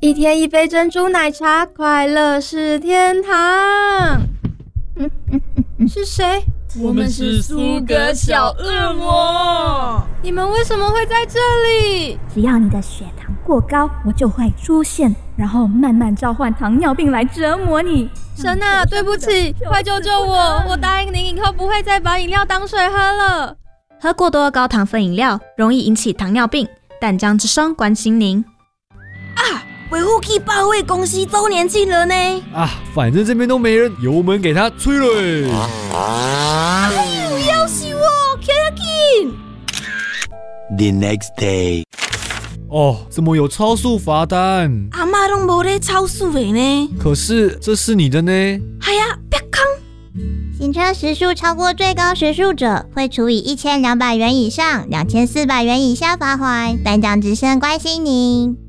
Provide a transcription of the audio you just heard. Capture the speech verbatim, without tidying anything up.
一天一杯珍珠奶茶，快乐是天堂。嗯嗯嗯，是谁？ 我们是苏格小恶魔。 你们为什么会在这里？ 只要你的血糖过高，我就会出现，然后慢慢召唤糖尿病来折磨你。 神啊，对不起，快救救我！我答应您以后不会再把饮料当水喝了。 喝过多高糖分饮料容易引起糖尿病，淡江之声关心您。 啊，维护器报会公司周年庆了呢！ 啊，反正这边都没人，油门给他吹了。 哎呦，要死我！开紧 The next day， 哦，怎么有超速罚单？ 阿嬷都没在超速的呢。 可是这是你的呢。 哎呀，别扛！ 行车时速超过最高时速者，会处以一千两百元以上两千四百元以下罚锾。淡江之声关心您。